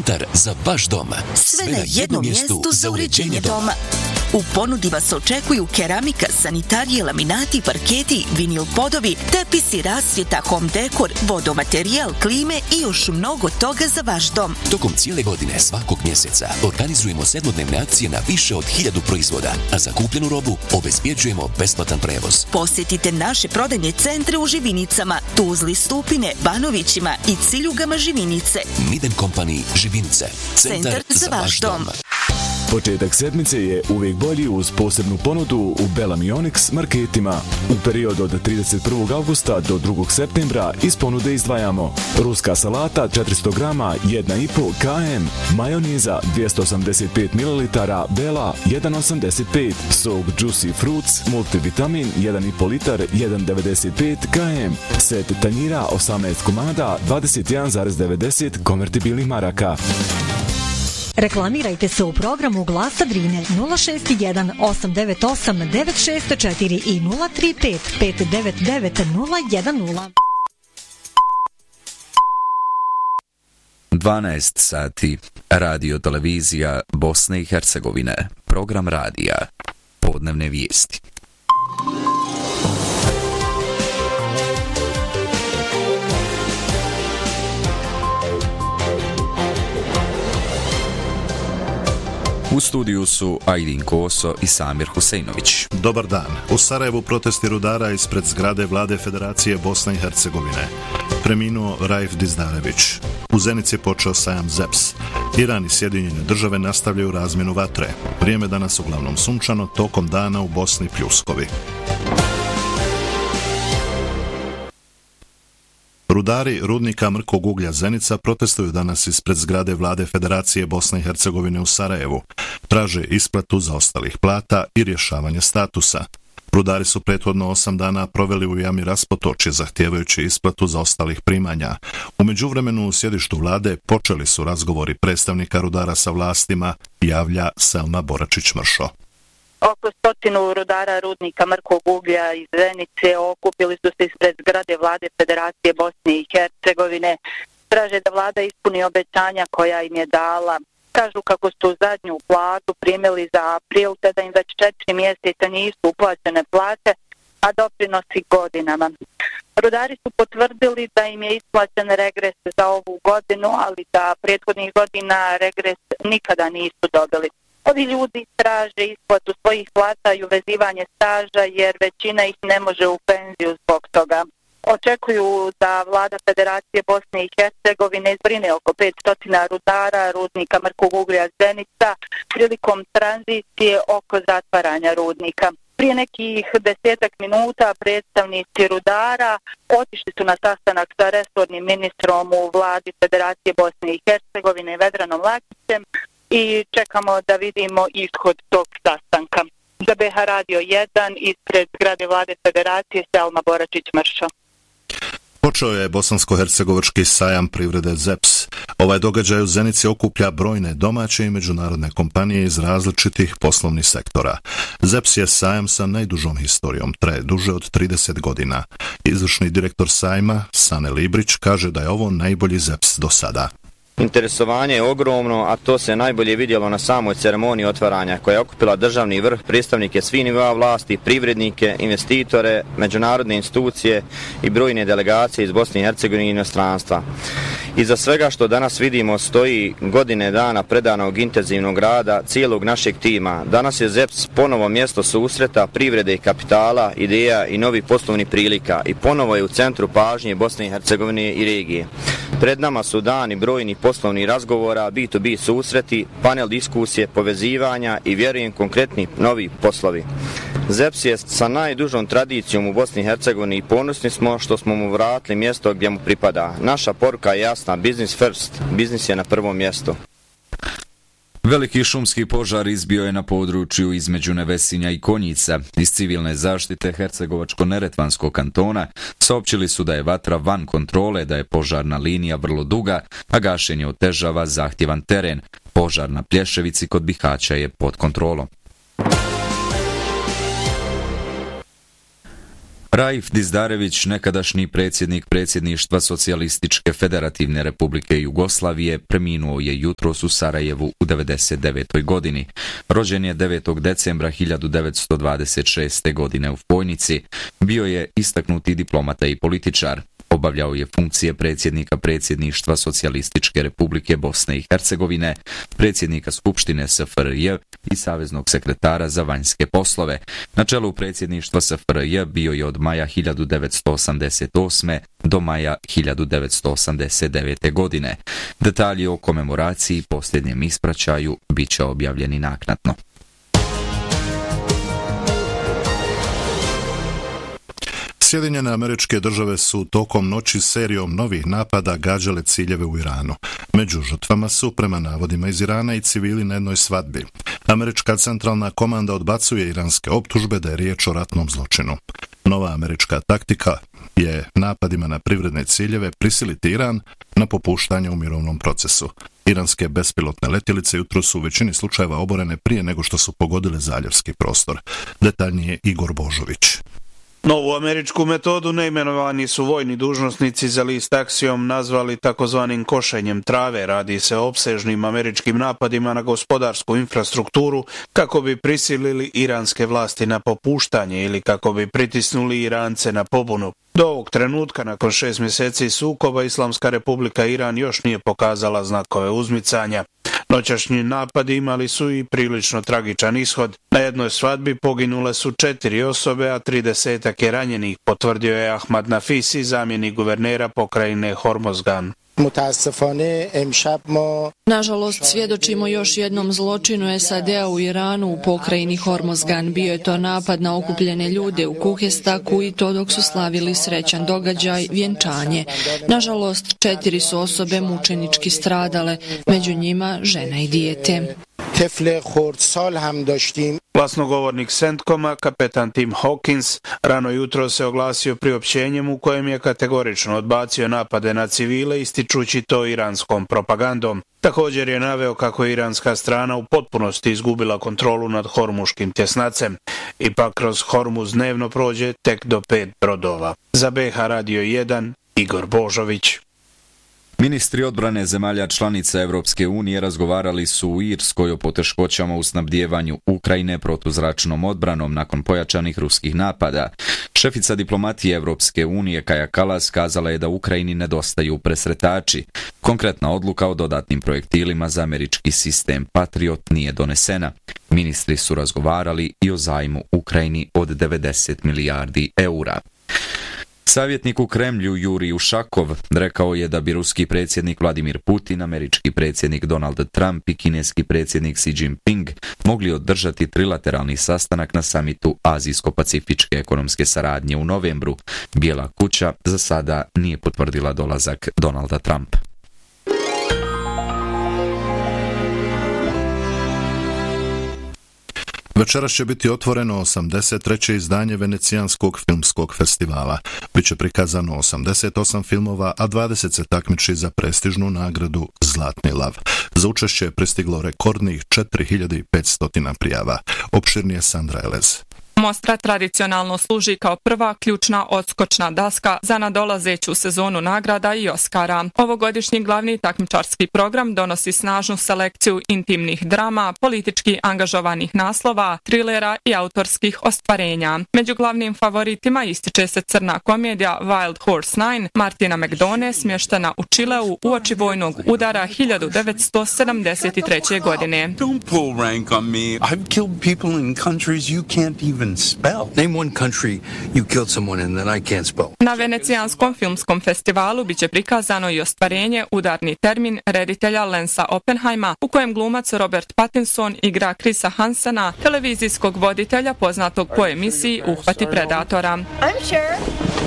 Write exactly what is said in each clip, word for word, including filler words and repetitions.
Centar za vaš dom. Sve, Sve na jednom mjestu za uređenje doma. U ponudi vas očekuju keramika, sanitarije, laminati, parketi, vinil podovi, tepisi, rasvjeta, home dekor, vodomaterijal, klime i još mnogo toga za vaš dom. Tokom cijele godine svakog mjeseca organizujemo sedmodnevne akcije na više od hiljadu proizvoda, a za kupljenu robu obezbjeđujemo besplatan prevoz. Posjetite naše prodajne centre u Živinicama, Tuzli, Stupine, Banovićima i Ciljugama Živinice. Miden Company Živinice. Centar, Centar za, za vaš dom. dom. Početak sedmice je uvijek bolji uz posebnu ponudu u Bellamy Onyx marketima. U periodu od trideset prvog avgusta do drugog septembra iz ponude izdvajamo ruska salata četiristo grama jedna i pol kilograma, majoniza dvjesto osamdeset pet mililitara Bela jedan osamdeset pet, sok Juicy Fruits multivitamin jedan i pol litar jedan devedeset pet kilograma, set tanjira osamnaest komada dvadeset jedan zarez devedeset konvertibilnih maraka. Reklamirajte se u programu Glasa Drine nula šest jedan osam devet osam devet šest četiri i nula tri pet pet devet devet nula jedan nula. dvanaest sati. Radio televizija Bosne i Hercegovine. Program radija. Podnevne vijesti. U studiju su Ajdin Koso i Samir Huseinović. Dobar dan. U Sarajevu protesti rudara ispred zgrade Vlade Federacije Bosne i Hercegovine. Preminuo Raif Dizdarević. U Zenici je počeo sajam Z E P S. Iran i Sjedinjene države nastavljaju razmjenu vatre. Vrijeme danas uglavnom sunčano, tokom dana u Bosni pljuskovi. Rudari rudnika Mrkog uglja Zenica protestuju danas ispred zgrade Vlade Federacije Bosne i Hercegovine u Sarajevu. Traže isplatu zaostalih plata i rješavanje statusa. Rudari su prethodno osam dana proveli u jami Raspotočje zahtijevajući isplatu zaostalih primanja. U međuvremenu u sjedištu vlade počeli su razgovori predstavnika rudara sa vlastima, javlja Selma Boračić-Mršo. Oko stotinu rudara rudnika Mrkog uglja iz Zenice okupili su se ispred zgrade Vlade Federacije Bosne i Hercegovine. Traže da vlada ispuni obećanja koja im je dala. Kažu kako su zadnju platu primili za april, te da im već četiri mjeseca nisu uplaćene plate, a doprinosi godinama. Rudari su potvrdili da im je isplaćen regres za ovu godinu, ali da prethodnih godina regres nikada nisu dobili. Ovi ljudi traže isplatu svojih plata i uvezivanje staža jer većina ih ne može u penziju zbog toga. Očekuju da Vlada Federacije Bosne i Hercegovine izbrine oko petsto rudara rudnika Mrkog uglja Zenica prilikom tranzicije oko zatvaranja rudnika. Prije nekih desetak minuta predstavnici rudara otišli su na sastanak sa resornim ministrom u Vladi Federacije Bosne i Hercegovine Vedranom Lakićem i čekamo da vidimo ishod tog sastanka. Za B H Radio jedan ispred zgrade Vlade Federacije Selma Boračić-Mršo. Počeo je bosansko-hercegovački sajam privrede Z E P S. Ovaj događaj u Zenici okuplja brojne domaće i međunarodne kompanije iz različitih poslovnih sektora. Z E P S je sajam sa najdužom historijom, traje duže od trideset godina. Izvršni direktor sajma, Sane Librić, kaže da je ovo najbolji Z E P S do sada. Interesovanje je ogromno, a to se najbolje vidjelo na samoj ceremoniji otvaranja koja je okupila državni vrh, predstavnike svih nivoa vlasti, privrednike, investitore, međunarodne institucije i brojne delegacije iz Bosne i Hercegovine i inostranstva. Iza svega što danas vidimo stoji godine dana predanog intenzivnog rada cijelog našeg tima. Danas je Z E P S ponovo mjesto susreta privrede i kapitala, ideja i novih poslovnih prilika i ponovo je u centru pažnje Bosne i Hercegovine i regije. Pred nama su dani brojni poslovnih razgovora, B to B susreti, panel diskusije, povezivanja i vjerujem konkretni novi poslovi. Z E P S je sa najdužom tradicijom u Bosni i Hercegovini i ponosni smo što smo mu vratili mjesto gdje mu pripada. Naša poruka je jasna, business first, biznis je na prvom mjestu. Veliki šumski požar izbio je na području između Nevesinja i Konjica. Iz civilne zaštite Hercegovačko-Neretvanskog kantona saopćili su da je vatra van kontrole, da je požarna linija vrlo duga, a gašenje otežava zahtjevan teren. Požar na Plješevici kod Bihaća je pod kontrolom. Raif Dizdarević, nekadašnji predsjednik predsjedništva Socijalističke federativne republike Jugoslavije, preminuo je jutros u Sarajevu u devedeset devetoj godini. Rođen je devetog decembra hiljadu devetsto dvadeset šeste. godine u Fojnici. Bio je istaknuti diplomata i političar. Obavljao je funkcije predsjednika predsjedništva Socijalističke republike Bosne i Hercegovine, predsjednika Skupštine S F R J i saveznog sekretara za vanjske poslove. Na čelu predsjedništva S F R J bio je od maja hiljadu devetsto osamdeset osme. do maja hiljadu devetsto osamdeset devete. godine. Detalji o komemoraciji i posljednjem ispraćaju bit će objavljeni naknadno. Sjedinjene Američke Države su tokom noći serijom novih napada gađale ciljeve u Iranu. Među žrtvama su, prema navodima iz Irana, i civili na jednoj svadbi. Američka centralna komanda odbacuje iranske optužbe da je riječ o ratnom zločinu. Nova američka taktika je napadima na privredne ciljeve prisiliti Iran na popuštanje u mirovnom procesu. Iranske bespilotne letjelice jutro su u većini slučajeva oborene prije nego što su pogodile zaljevski prostor. Detaljnije Igor Božović. Novu američku metodu neimenovani su vojni dužnosnici za list Axiom nazvali takozvanim košenjem trave. Radi se o opsežnim američkim napadima na gospodarsku infrastrukturu kako bi prisilili iranske vlasti na popuštanje ili kako bi pritisnuli Irance na pobunu. Do ovog trenutka, nakon šest mjeseci sukoba, Islamska republika Iran još nije pokazala znakove uzmicanja. Noćašnji napadi imali su i prilično tragičan ishod. Na jednoj svadbi poginule su četiri osobe, a tridesetak je ranjenih, potvrdio je Ahmad Nafisi, zamjenik guvernera pokrajine Hormozgan. Nažalost, svjedočimo još jednom zločinu S A D-a u Iranu u pokrajini Hormozgan. Bio je to napad na okupljene ljude u Kuhestaku i to dok su slavili srećan događaj, vjenčanje. Nažalost, četiri su osobe mučenički stradale, među njima žena i dijete. Glasnogovornik Centcoma, kapetan Tim Hawkins, rano jutro se oglasio priopćenjem u kojem je kategorično odbacio napade na civile, ističući to iranskom propagandom. Također je naveo kako je iranska strana u potpunosti izgubila kontrolu nad hormuškim tjesnacem. Ipak kroz Hormuz dnevno prođe tek do pet brodova. Za B H Radio jedan, Igor Božović. Ministri odbrane zemalja članica Europske unije razgovarali su u Irskoj o poteškoćama u snabdijevanju Ukrajine protuzračnom odbranom nakon pojačanih ruskih napada. Šefica diplomatije Europske unije Kaja Kallas kazala je da Ukrajini nedostaju presretači. Konkretna odluka o dodatnim projektilima za američki sistem Patriot nije donesena. Ministri su razgovarali i o zajmu Ukrajini od devedeset milijardi eura. Savjetnik u Kremlju Jurij Ušakov rekao je da bi ruski predsjednik Vladimir Putin, američki predsjednik Donald Trump i kineski predsjednik Xi Jinping mogli održati trilateralni sastanak na samitu Azijsko-pacifičke ekonomske saradnje u novembru. Bijela kuća za sada nije potvrdila dolazak Donalda Trumpa. Večeras će biti otvoreno osamdeset treće izdanje Venecijanskog filmskog festivala. Biće prikazano osamdeset osam filmova, a dvadeset se takmiči za prestižnu nagradu Zlatni lav. Za učešće je pristiglo rekordnih četiri hiljade petsto prijava. Opširnije Sandra Elez. Mostra tradicionalno služi kao prva ključna odskočna daska za nadolazeću sezonu nagrada i Oskara. Ovogodišnji glavni takmičarski program donosi snažnu selekciju intimnih drama, politički angažovanih naslova, trilera i autorskih ostvarenja. Među glavnim favoritima ističe se crna komedija Wild Horse nine Martina McDonagha, smještena u Čileu uoči vojnog udara hiljadu devetsto sedamdeset treće. godine. Don't pull rank on me. I've killed people in countries you can't even spell. Name one country you killed someone in that I can't spell. Na Venecijanskom filmskom festivalu biće prikazano i ostvarenje Udarni termin reditelja Lensa Oppenheima, u kojem glumac Robert Pattinson igra Chrisa Hansena, televizijskog voditelja poznatog po emisiji Uhvati predatora. I'm sure.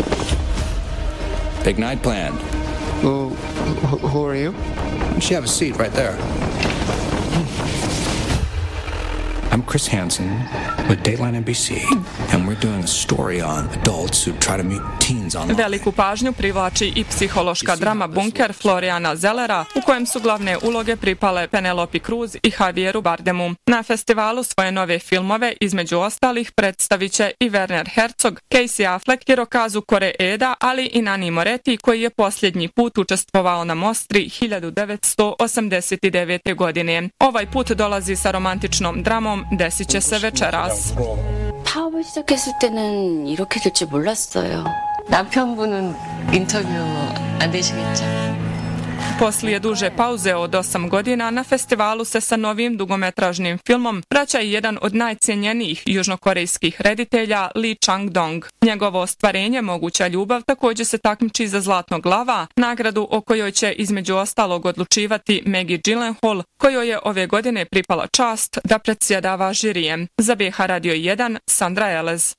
Big night planned. Who, who are you? You should have a seat right there. I'm I'm Chris Hansen with Dateline N B C, and we're doing a story on adults who try to meet teens online. Veliku pažnju privlači i psihološka drama Bunker Floriana Zellera, u kojem su glavne uloge pripale Penelope Cruz i Javieru Bardemu. Na festivalu svoje nove filmove, između ostalih, predstavit će i Werner Herzog, Casey Affleck, Hirokazu Koreeda, ali i Nani Moretti, koji je posljednji put učestvovao na Mostri hiljadu devetsto osamdeset devete. godine. Ovaj put dolazi sa romantičnom dramom Desit će se večeras. 파업을 시작했을 때는 이렇게 될지 몰랐어요. 남편분은 인터뷰 안 되시겠죠? Poslije duže pauze od osam godina na festivalu se sa novim dugometražnim filmom vraća i jedan od najcijenjenijih južnokorejskih reditelja Lee Chang-dong. Njegovo ostvarenje Moguća ljubav također se takmiči za Zlatnog lava, nagradu o kojoj će između ostalog odlučivati Maggie Gyllenhaal, kojoj je ove godine pripala čast da predsjedava žirijem. Za B H Radio jedan, Sandra Elez.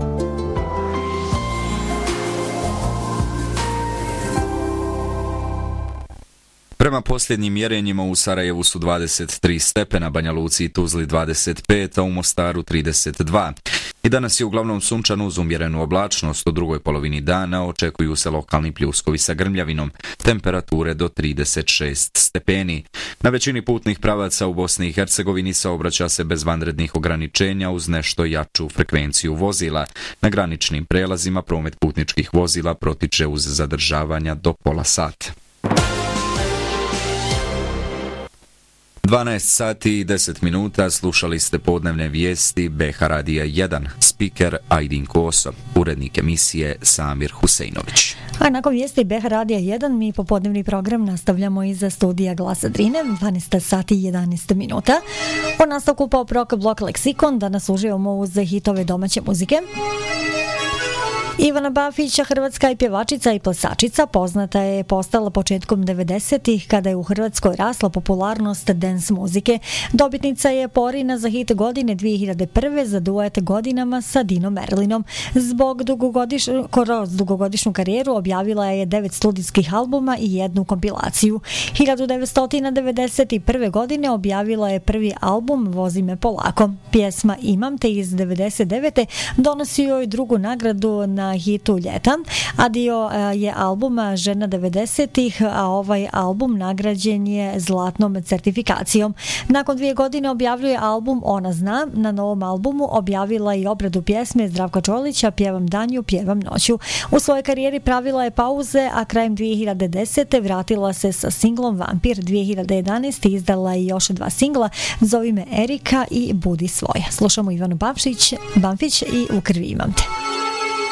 Prema posljednjim mjerenjima u Sarajevu su dvadeset tri stepena, Banja Luci i Tuzli dvadeset pet, a u Mostaru trideset dva. I danas je uglavnom sunčano uz umjerenu oblačnost. U drugoj polovini dana očekuju se lokalni pljuskovi sa grmljavinom, temperature do trideset šest stepeni. Na većini putnih pravaca u Bosni i Hercegovini saobraća se bez vanrednih ograničenja uz nešto jaču frekvenciju vozila. Na graničnim prelazima promet putničkih vozila protiče uz zadržavanja do pola sata. dvanaest sati i deset minuta, slušali ste podnevne vijesti B H Radija jedan, spiker Ajdin Koso, urednik emisije Samir Huseinović. A nakon vijesti B H Radija jedan mi popodnevni program nastavljamo iza studija Glasa Drine, dvanaest sati i jedanaest minuta. Po nastavku Pop Rock Blok Leksikon danas uživamo uz hitove domaće muzike. Ivana Bafić, hrvatska i pjevačica i plesačica, poznata je postala početkom devedesetih kada je u Hrvatskoj rasla popularnost dance muzike. Dobitnica je Porina za hit godine dvije hiljade prve za duet Godinama sa Dino Merlinom. Zbog dugogodiš, kroz dugogodišnju karijeru objavila je devet studijskih albuma i jednu kompilaciju. hiljadu devetsto devedeset prve. godine objavila je prvi album Vozi me polako. Pjesma Imam te iz devedeset devete donosi joj drugu nagradu na hitu ljeta, a dio je albuma Žena devedesetih, a ovaj album nagrađen je zlatnom certifikacijom. Nakon dvije godine objavljuje album Ona zna. Na novom albumu objavila i obradu pjesme Zdravka Čolića Pjevam danju, pjevam noću. U svojoj karijeri pravila je pauze, a krajem dvije hiljade desete vratila se sa singlom Vampir. dvije hiljade jedanaeste izdala je još dva singla Zovi me Erika i Budi svoja. Slušamo Ivanu Bamšić, Bamfić i U krvi imam te.